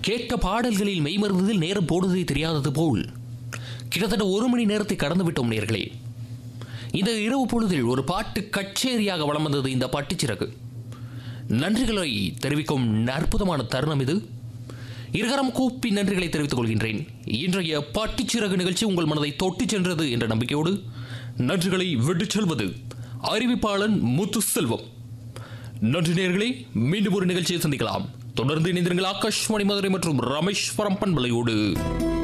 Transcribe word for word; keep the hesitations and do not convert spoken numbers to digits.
கேட்ட பாடல்களில் மெய்மறந்ததில் நேரம் போடுவதை தெரியாதது போல் கிட்டத்தட்ட ஒரு மணி நேரத்தை கடந்து விட்டோம் நேர்களே. இந்த இரவு பொழுதில் ஒரு பாட்டு கச்சேரியாக வளம் வந்தது இந்த பட்டுச்சிறகு. நன்றிகளை தெரிவிக்கும் அற்புதமான தருணம் இது. இருகரம் கூப்பி நன்றிகளை தெரிவித்துக் கொள்கின்றேன். இன்றைய பட்டுச்சிறகு நிகழ்ச்சி உங்கள் மனதை தொட்டு சென்றது என்ற நம்பிக்கையோடு நன்றிகளை விட்டுச் செல்வது அறிவிப்பாளன் முத்துசெல்வம். நன்றி நேயர்களே, மீண்டும் ஒரு நிகழ்ச்சியை சந்திக்கலாம். தொடர்ந்து இணைந்திருங்கள் ஆகாஷ்வாணி மதுரை மற்றும் ராமேஸ்வரம் பண்பலையோடு.